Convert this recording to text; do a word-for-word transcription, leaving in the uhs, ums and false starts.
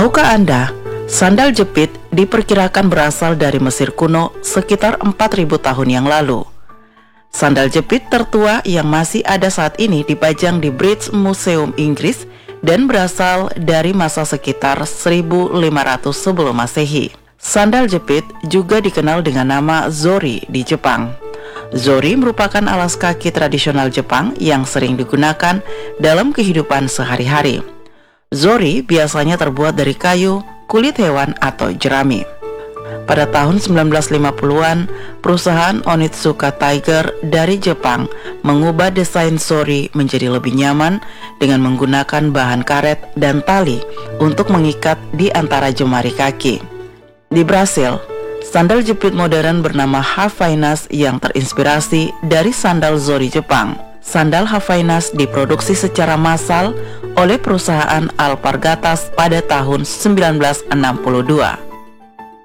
Tahukah Anda, sandal jepit diperkirakan berasal dari Mesir kuno sekitar empat ribu tahun yang lalu. Sandal jepit tertua yang masih ada saat ini dipajang di British Museum Inggris dan berasal dari masa sekitar seribu lima ratus sebelum Masehi. Sandal jepit juga dikenal dengan nama zori di Jepang. Zori merupakan alas kaki tradisional Jepang yang sering digunakan dalam kehidupan sehari-hari. Zori biasanya terbuat dari kayu, kulit hewan, atau jerami. Pada tahun sembilan belas lima puluhan, perusahaan Onitsuka Tiger dari Jepang mengubah desain zori menjadi lebih nyaman dengan menggunakan bahan karet dan tali untuk mengikat di antara jemari kaki. Di Brasil, sandal jepit modern bernama Havaianas yang terinspirasi dari sandal zori Jepang. Sandal Havaianas diproduksi secara massal oleh perusahaan Alpargatas pada tahun sembilan belas enam puluh dua.